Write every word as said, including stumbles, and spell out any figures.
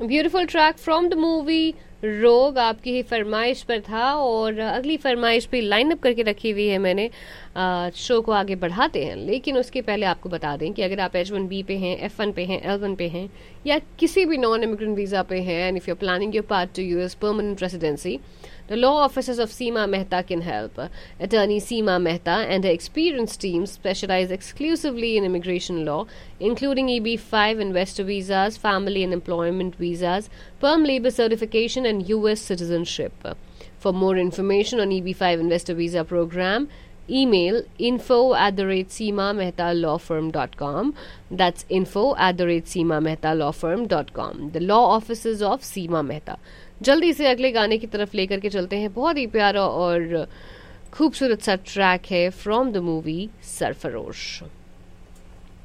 Beautiful track from the movie रोग आपकी ही फरमाइश पर था और अगली फरमाइश भी लाइन अप करके रखी हुई है मैंने। शो को आगे बढ़ाते हैं, लेकिन उसके पहले आपको बता दें कि अगर आप एच वन बी पे हैं, एफ वन पे हैं, एल वन पे हैं या किसी भी नॉन इमिग्रेंट वीज़ा पे हैं and if you are planning your part two US permanent residency, the law offices of Seema Mehta can help. Attorney Seema Mehta and her experienced team specialize exclusively in immigration law, including E B five investor visas, family and employment visas, perm labor certification, and U S citizenship. For more information on E B five investor visa program, email info at the rate seema mehta law firm dot com. That's info at the rate seema mehta law firm dot com. The law offices of Seema Mehta. जल्दी से अगले गाने की तरफ लेकर के चलते हैं। बहुत ही प्यारा और खूबसूरत सा ट्रैक है फ्रॉम द मूवी सरफरोश।